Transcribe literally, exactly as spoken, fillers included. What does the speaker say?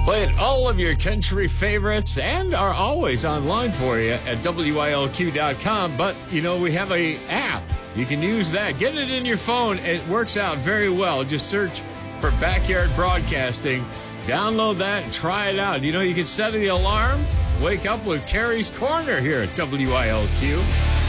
Playing all of your country favorites and are always online for you at W I L Q dot com. But, you know, we have a app. You can use that. Get it in your phone. It works out very well. Just search for Backyard Broadcasting. Download that and try it out. You know, you can set the alarm. Wake up with Carrie's Corner here at W I L Q.